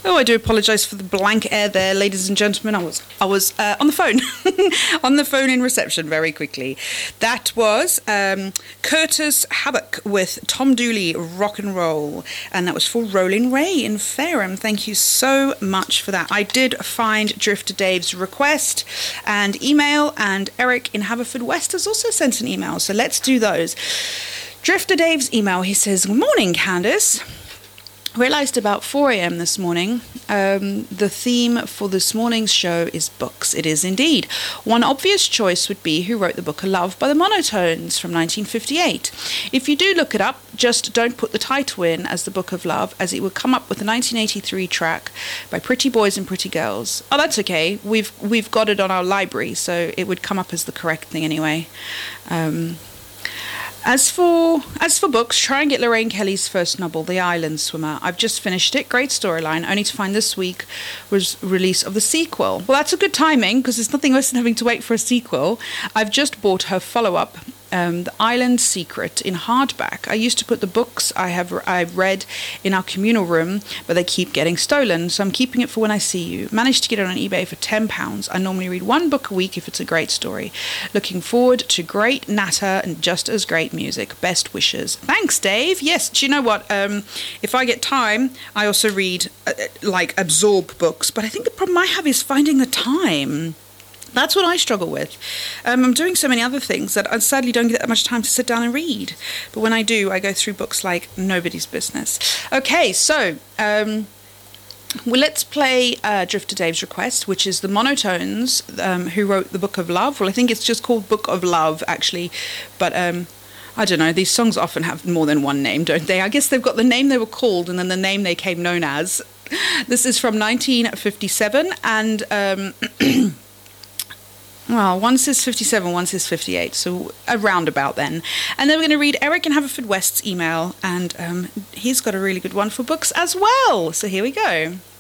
Oh, I do apologise for the blank air there, ladies and gentlemen. I was on the phone, on the phone in reception very quickly. That was Curtis Havoc with Tom Dooley, Rock and Roll, and that was for Rolling Ray in Fareham. Thank you so much for that. I did find Drifter Dave's request and email, and Eric in Haverfordwest has also sent an email, so let's do those. Drifter Dave's email, he says, "Good morning, Candice. Realised about 4 a.m. this morning, the theme for this morning's show is books. It is indeed. One obvious choice would be Who Wrote the Book of Love by the Monotones from 1958. If you do look it up, just don't put the title in as the Book of Love, as it would come up with the 1983 track by Pretty Boys and Pretty Girls. Oh, that's okay. We've got it on our library, so it would come up as the correct thing anyway. As for books, try and get Lorraine Kelly's first novel, The Island Swimmer. I've just finished it. Great storyline, only to find this week was release of the sequel. Well, that's a good timing, because there's nothing worse than having to wait for a sequel. I've just bought her follow-up, The Island Secret, in hardback. I used to put the books I've read in our communal room, but they keep getting stolen, so I'm keeping it for when I see you. Managed to get it on eBay for £10. I normally read one book a week if it's a great story. Looking forward to great natter and just as great music. Best wishes." Thanks, Dave. Yes, do you know what? If I get time, I also read, absorb books, but I think the problem I have is finding the time. That's what I struggle with. I'm doing so many other things that I sadly don't get that much time to sit down and read. But when I do, I go through books like nobody's business. Okay, so well, let's play Drifter Dave's request, which is the Monotones, who wrote the Book of Love. Well, I think it's just called Book of Love, actually. But I don't know, these songs often have more than one name, don't they? I guess they've got the name they were called and then the name they came known as. This is from 1957, and well, one says 57, one says 58, so around about then. And then we're going to read Eric in Haverfordwest's email, and he's got a really good one for books as well. So here we go.